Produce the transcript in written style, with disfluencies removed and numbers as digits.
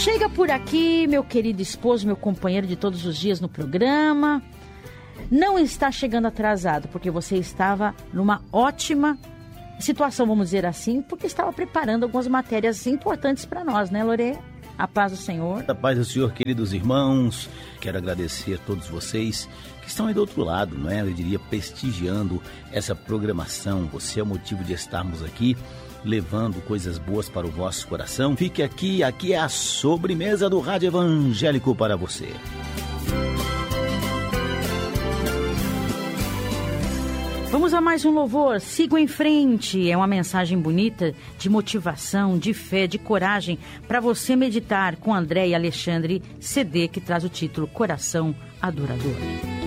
Chega por aqui, meu querido esposo, meu companheiro de todos os dias no programa. Não está chegando atrasado, porque você estava numa ótima situação, vamos dizer assim, porque estava preparando algumas matérias importantes para nós, né, Lore? A paz do Senhor. A paz do Senhor, queridos irmãos. Quero agradecer a todos vocês que estão aí do outro lado, não é? Eu diria, prestigiando essa programação. Você é o motivo de estarmos aqui, levando coisas boas para o vosso coração. Fique aqui é a sobremesa do Rádio Evangélico para você. Vamos a mais um louvor, sigam em frente. É uma mensagem bonita de motivação, de fé, de coragem para você meditar com André e Alexandre, CD que traz o título Coração Adorador.